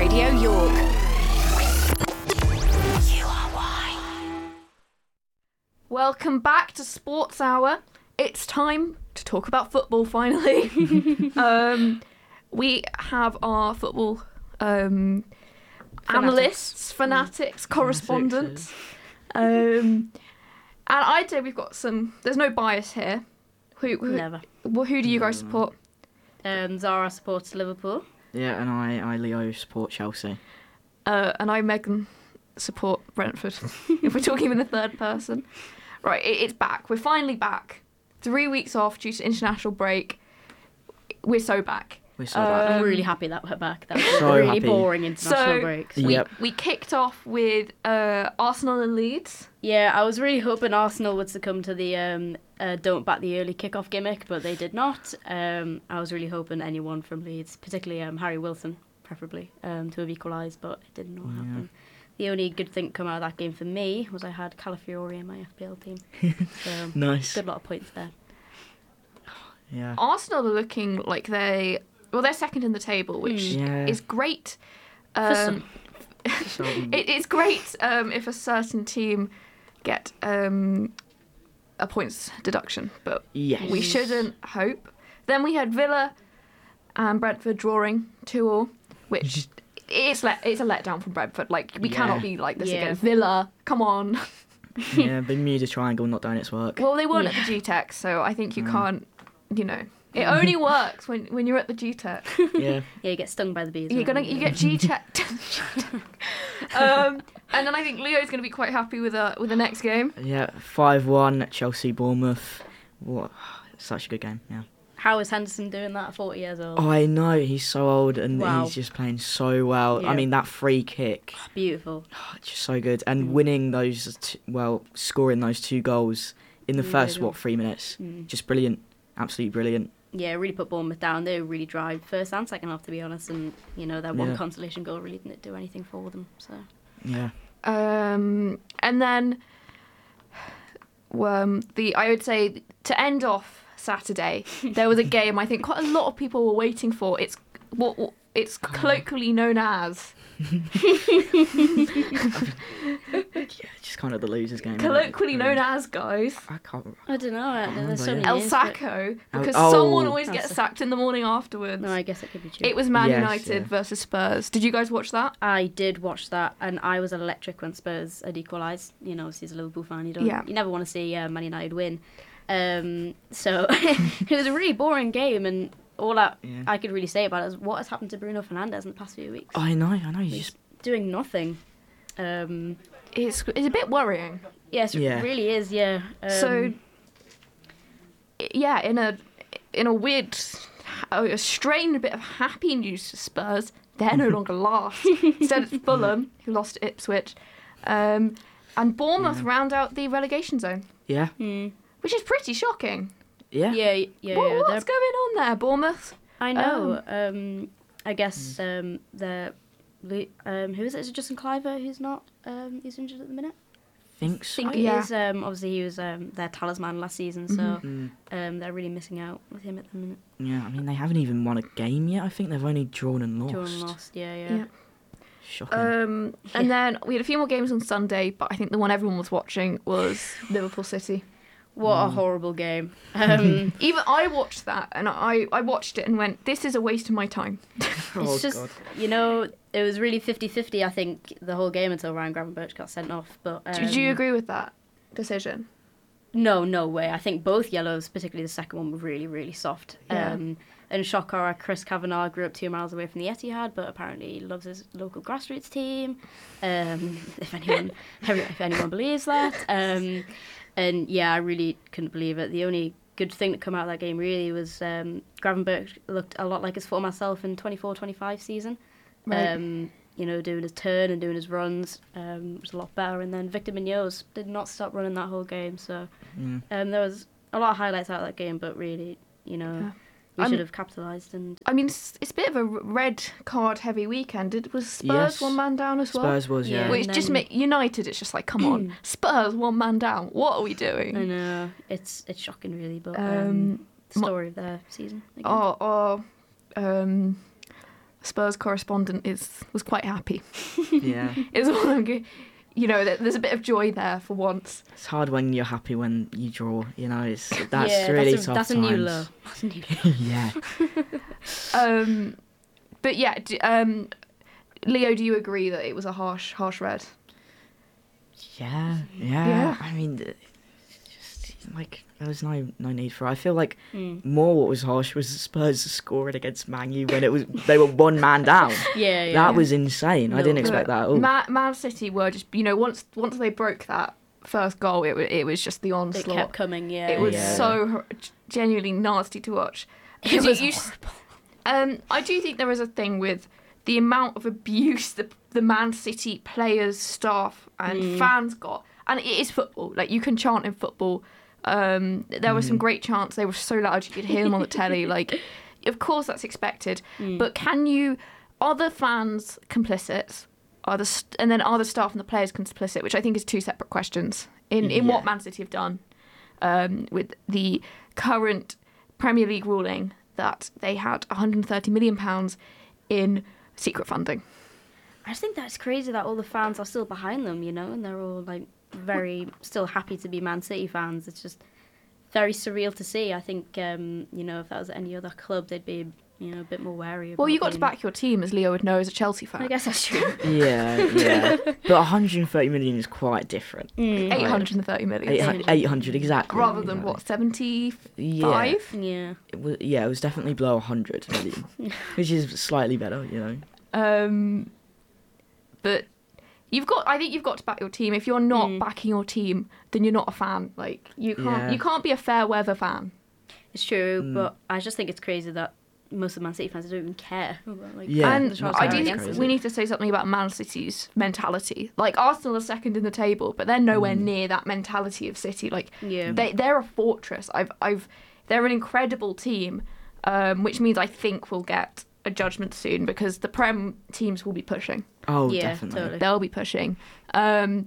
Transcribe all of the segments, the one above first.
Radio York. URY. Welcome back to Sports Hour. It's time to talk about football finally. We have our football analysts, fanatics, correspondents. And I'd say we've got there's no bias here. Never. Who do you guys support? Zara supports Liverpool. Yeah, and I Leo, support Chelsea. And I, Megan, support Brentford. If we're talking in the third person. Right, it's back. We're finally back. 3 weeks off due to international break. We're so back. I'm really happy that we're back. That was So really happy. boring international break. So. We kicked off with Arsenal and Leeds. Yeah, I was really hoping Arsenal would succumb to the don't bat the early kickoff gimmick, but they did not. I was really hoping anyone from Leeds, particularly Harry Wilson, preferably, to have equalised, but it did not happen. The only good thing to come out of that game for me was I had Calafiori in my FPL team. So Nice. Good lot of points there. Yeah. Arsenal are looking like they're second in the table, which is great. For some. It's great if a certain team get a points deduction, but Yes. we shouldn't hope. Then we had Villa and Brentford drawing 2-2, which it's a letdown from Brentford. Like, we cannot be like this again. Villa, come on. Yeah, Bermuda Triangle not doing its work. Well, they weren't at the G-Tech, so I think you can't, it only works when you're at the G-Tech. Yeah. Yeah, you get stung by the bees. You get G-Tech. And then I think Leo's going to be quite happy with the next game. Yeah, 5-1 Chelsea Bournemouth. What? Such a good game. Yeah. How is Henderson doing that at 40 years old? I know, he's so old and Wow. he's just playing so well. Yeah. I mean, that free kick, Beautiful. just so good. And winning scoring those 2 goals in the first, 3 minutes. Just brilliant. Absolutely brilliant. Yeah, really put Bournemouth down. They were really dry first and second half, to be honest. And, their one consolation goal really didn't do anything for them. So. Yeah. And then I would say to end off Saturday, there was a game I think quite a lot of people were waiting for. It's what it's colloquially known as. Just kind of the losers game. Colloquially known as, guys. I don't know. There's so many El names, Sacco, because Oh. someone always El gets Sacco. sacked in the morning afterwards. No, I guess it could be true. It was Man Yes, United yeah. versus Spurs. Did you guys watch that? I did watch that, and I was electric when Spurs had equalised. Obviously as a Liverpool fan, you never want to see Man United win. So it was a really boring game, and all I could really say about it is what has happened to Bruno Fernandes in the past few weeks. I know. He's just Doing nothing. It's a bit worrying. Yes, Yeah. it really is. Yeah. In a weird, a strange bit of happy news for Spurs, they're no longer last. Instead, it's Fulham, who lost to Ipswich. And Bournemouth round out the relegation zone, yeah. which is pretty shocking. Yeah. Yeah. What's going on there, Bournemouth? I know. I guess they're. Who is it? Is it Justin Cliver who's not? He's injured at the minute. Think so. I think it is. Obviously, he was their talisman last season, so they're really missing out with him at the minute. Yeah, I mean, they haven't even won a game yet. I think they've only drawn and lost. Drawn and lost, yeah. Shocking. And then we had a few more games on Sunday, but I think the one everyone was watching was Liverpool City. What a horrible game. Even I watched that, and I watched it and went, this is a waste of my time. It's just, it was really 50-50, I think, the whole game until Ryan Gravenberch got sent off. But Did you agree with that decision? No way. I think both yellows, particularly the second one, were really, really soft. Yeah. And shock horror, Chris Kavanagh grew up 2 miles away from the Etihad, but apparently he loves his local grassroots team. If anyone believes that. And yeah, I really couldn't believe it. The only good thing that came out of that game really was Gravenberch looked a lot like his former self in 24-25 season. Right. Doing his turn and doing his runs was a lot better. And then Victor Munoz did not stop running that whole game. So there was a lot of highlights out of that game, but really, we should have capitalised. And I mean, it's a bit of a red card heavy weekend. Was Spurs one man down as well? Spurs was, yeah. Which just United, it's just like, come on, Spurs one man down. What are we doing? I know, it's shocking really, but the story of their season. Again. Spurs correspondent was quite happy. Yeah. Is all I'm good. You know, there's a bit of joy there for once. It's hard when you're happy when you draw. You know, that's yeah, really that's tough that's a times. new low. That's a new low. Yeah. But yeah, Leo, do you agree that it was a harsh red? Yeah. Yeah. I mean, just like there was no need for it. I feel like Mm. more what was harsh was Spurs scoring against Man U when they were one man down. Yeah. That was insane. I No. didn't expect that at all. Man City were just, you know, once they broke that first goal, it was just the It onslaught. kept coming. Yeah. It was Yeah. so genuinely nasty to watch. It Because was you- I do think there is a thing with the amount of abuse the Man City players, staff, and fans got, and it is football. Like, you can chant in football. There were some great chants. They were so loud you could hear them on the telly. Like, of course that's expected. But are the fans complicit? And then are the staff and the players complicit? Which I think is two separate questions in what Man City have done with the current Premier League ruling that they had £130 million in secret funding. I just think that's crazy that all the fans are still behind them, you know, and they're all like very still happy to be Man City fans. It's just very surreal to see. I think, you know, if that was any other club, they'd be, you know, a bit more wary. Well, about you got to being- back your team, as Leo would know, as a Chelsea fan. I guess that's true. Yeah. But 130 million is quite different. 830 million. 800 exactly. Rather than, you know. what, 75? Yeah. Yeah. It was definitely below 100 million, which is slightly better, you know. But I think you've got to back your team. If you're not backing your team, then you're not a fan. Like, you can't be a fair weather fan. It's true, but I just think it's crazy that most of Man City fans don't even care. Like, Yeah. And the Charles I Barkley do against think them. we need to say something about Man City's mentality. Like, Arsenal are second in the table, but they're nowhere near that mentality of City. Like, Yeah. they're a fortress. They're an incredible team, which means I think we'll get a judgment soon because the Prem teams will be pushing. Oh, Yeah, definitely. totally. They'll be pushing. The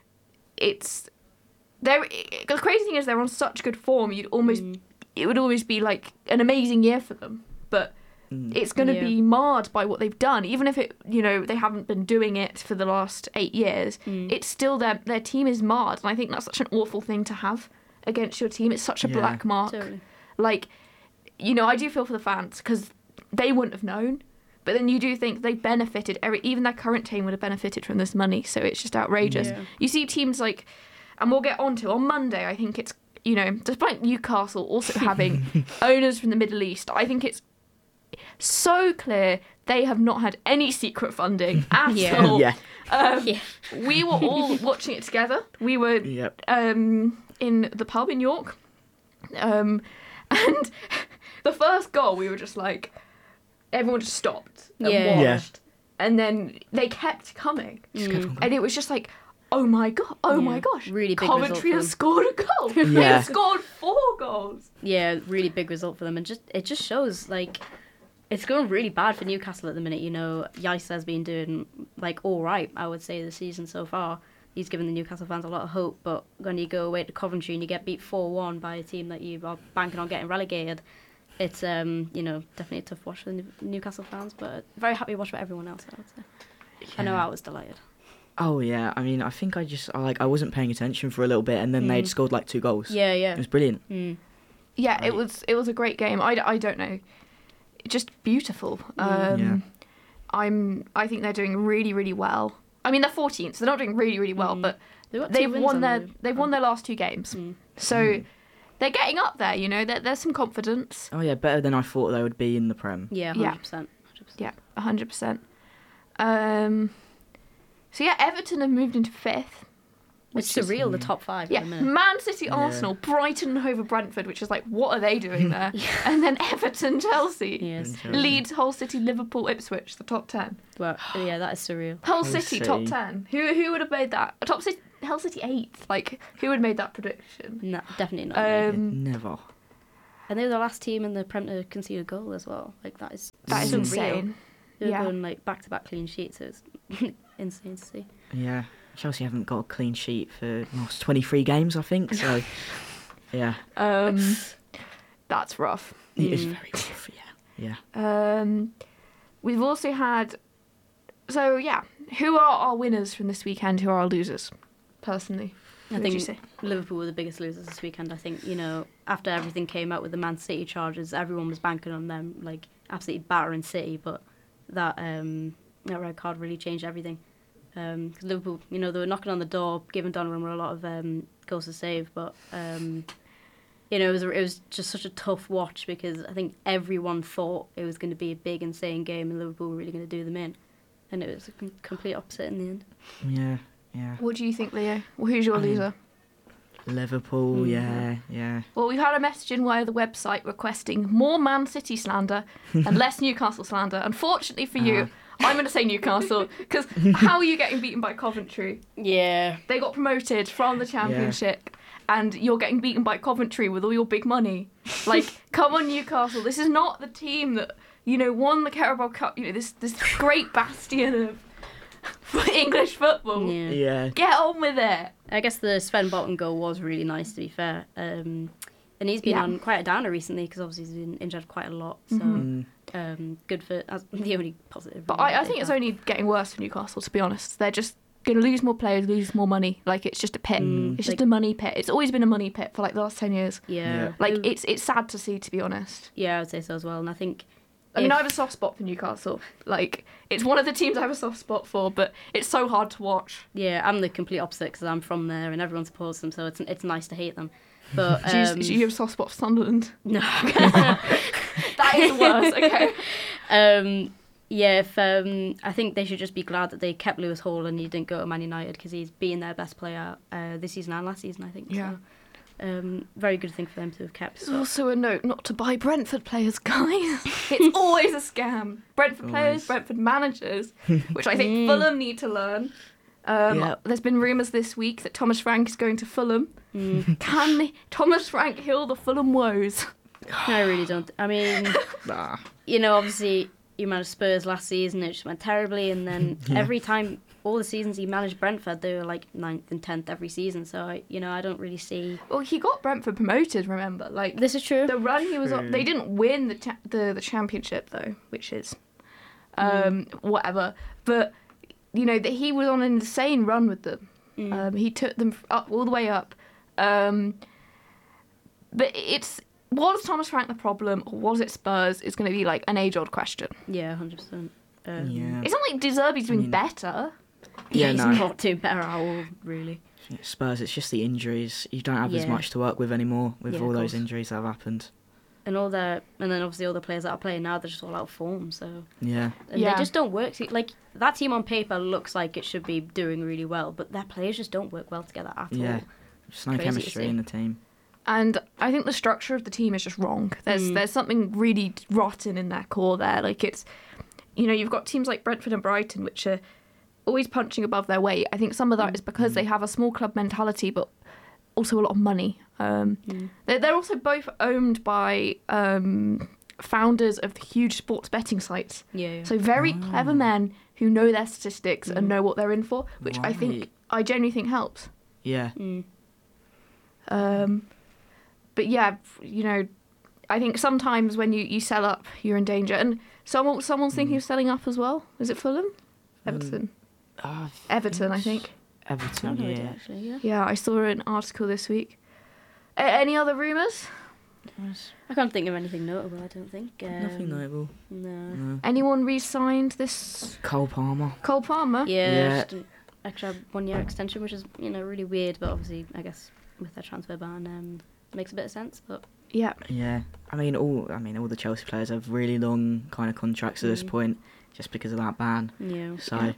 crazy thing is they're on such good form. It would always be like an amazing year for them, but it's going to Yeah. be marred by what they've done. Even if they haven't been doing it for the last 8 years, it's still their team is marred, and I think that's such an awful thing to have against your team. It's such a Yeah. black mark. Totally. Like, I do feel for the fans because they wouldn't have known. But then you do think they benefited. Even their current team would have benefited from this money. So it's just outrageous. Yeah. You see teams like, and we'll get on to on Monday. I think it's despite Newcastle also having owners from the Middle East, I think it's so clear they have not had any secret funding at Yeah. all. Yeah. Yeah. We were all watching it together. We were Yep. in the pub in York, and the first goal we were just like, everyone just stopped and Yeah. watched, and then they kept coming, Just kept on and it was just like, oh my god, my Yeah. gosh, Really big Coventry result has for scored a goal. Yeah. They've scored 4 goals. Yeah, really big result for them, and it just shows like it's going really bad for Newcastle at the minute. You know, Yice has been doing like all right, I would say, this season so far. He's given the Newcastle fans a lot of hope, but when you go away to Coventry and you get beat 4-1 by a team that you are banking on getting relegated, it's definitely a tough watch for the Newcastle fans. But very happy to watch for everyone else, I would say. I know I was delighted. Oh yeah. I mean, I think I wasn't paying attention for a little bit, and then they'd scored like 2 goals. Yeah, It was brilliant. Yeah, Right. it was a great game. I don't know, just beautiful. Yeah. I think they're doing really, really well. I mean, they're 14th, so they're not doing really, really well, but Got 2 they've wins won on they've won their last 2 games, so they're getting up there. There's some confidence. Oh yeah, better than I thought they would be in the Prem. Yeah, Yeah. 100%. Yeah, 100%. So yeah, Everton have moved into 5th. It's surreal, the top 5 Yeah, at the minute. Man City, Arsenal, Brighton, and Hove Brentford, which is like, what are they doing there? And then Everton, Chelsea, Yes. Leeds, Hull City, Liverpool, Ipswich, the top 10. Well, yeah, that is surreal. Hull Hull City, top City. 10. Who would have made that? Top City, Hull City 8th. Like, who would have made that prediction? No, definitely not. Never. And they were the last team in the Prem to concede a goal as well. Like, that is That is surreal. insane. They were Yeah. going like back-to-back clean sheets. So it's insane to see. Yeah. Chelsea haven't got a clean sheet for the last 23 games, I think. So yeah, That's rough. it is very rough. Yeah. Yeah. we've also had. So yeah, who are our winners from this weekend? Who are our losers? Personally, I who would you think say? Liverpool were the biggest losers this weekend. I think, after everything came out with the Man City charges, everyone was banking on them, like, absolutely battering City, but that red card really changed everything. Because Liverpool, they were knocking on the door, giving Donnarumma a lot of goals to save, but, it was just such a tough watch because I think everyone thought it was going to be a big, insane game and Liverpool were really going to do them in. And it was a complete opposite in the end. Yeah. What do you think, Leo? Well, who's your loser? Liverpool, yeah. Well, we've had a message in via the website requesting more Man City slander and less Newcastle slander. Unfortunately for you, I'm going to say Newcastle, because how are you getting beaten by Coventry? Yeah. They got promoted from the Championship, and you're getting beaten by Coventry with all your big money. Like, come on, Newcastle. This is not the team that, won the Carabao Cup. This great bastion of English football. Yeah. Get on with it. I guess the Sven Bottom goal was really nice, to be fair. And he's been on quite a downer recently because obviously he's been injured quite a lot. So good for the only positive. But I think it's only getting worse for Newcastle, to be honest. They're just going to lose more players, lose more money. Like, it's just a pit. It's just a money pit. It's always been a money pit for like the last 10 years. Yeah. Like, it's sad to see, to be honest. Yeah, I would say so as well. And I think... I mean, I have a soft spot for Newcastle. Like, it's one of the teams I have a soft spot for, but it's so hard to watch. Yeah, I'm the complete opposite because I'm from there and everyone supports them, so it's nice to hate them. But Do you have a soft spot for Sunderland? No. That is worse, okay. I think they should just be glad that they kept Lewis Hall and he didn't go to Man United because he's been their best player this season and last season, I think. Yeah. So, very good thing for them to have kept. There's also a note not to buy Brentford players, guys. It's always a scam. Brentford players, Brentford managers, which I think Fulham need to learn. There's been rumours this week that Thomas Frank is going to Fulham. Can Thomas Frank heal the Fulham woes? I really don't. I mean, obviously he managed Spurs last season, it just went terribly, and then every time, all the seasons he managed Brentford, they were like 9th and 10th every season, so I don't really see... Well, he got Brentford promoted, remember? Like, this is true. The run he was on, they didn't win the championship, though, which is whatever. But, that he was on an insane run with them. He took them up all the way up. But was Thomas Frank the problem, or was it Spurs? It's going to be like an age-old question. Yeah, 100%. It's not like De Zerbi's doing better. He's not doing better at all, really. Spurs, it's just the injuries. You don't have as much to work with anymore with all those injuries that have happened. And then obviously all the players that are playing now, they're just all out of form. So they just don't work. Like, that team on paper looks like it should be doing really well, but their players just don't work well together at all. There's no chemistry in the team. And I think the structure of the team is just wrong. There's something really rotten in their core there. Like, it's, you've got teams like Brentford and Brighton, which are always punching above their weight. I think some of that is because they have a small club mentality, but also a lot of money. They're also both owned by founders of the huge sports betting sites. So very clever men who know their statistics and know what they're in for, which I genuinely think helps. Yeah. But yeah, I think sometimes when you sell up, you're in danger. And someone's thinking of selling up as well. Is it Fulham? Everton. Everton, I think. Everton, Actually, Yeah, I saw an article this week. Any other rumours? I can't think of anything notable, I don't think. Nothing notable. No. Anyone re-signed this? Cole Palmer. Cole Palmer? Yeah. Just an extra 1-year extension, which is, really weird, but obviously, I guess, with their transfer ban, makes a bit of sense, but... Yeah. Yeah. I mean, all the Chelsea players have really long kind of contracts at this point, just because of that ban. Yeah. So,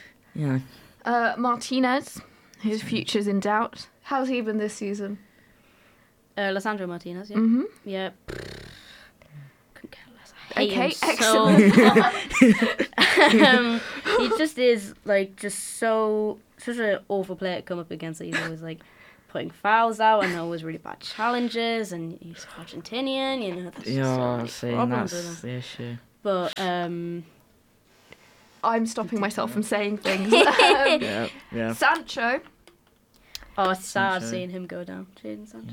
Martinez, his future's in doubt. How's he been this season? Lisandro Martinez, yeah. Mm-hmm. Yeah. Couldn't care less. I hate Okay, him excellent. He just is, like, such an awful player to come up against. He's always, like, putting fouls out and always really bad challenges, and he's Argentinian, that's problems with him. That's the issue. But, I'm stopping myself from saying things. Yeah. Sancho. Oh, it's sad Sancho. seeing him go down. Jadon Sancho.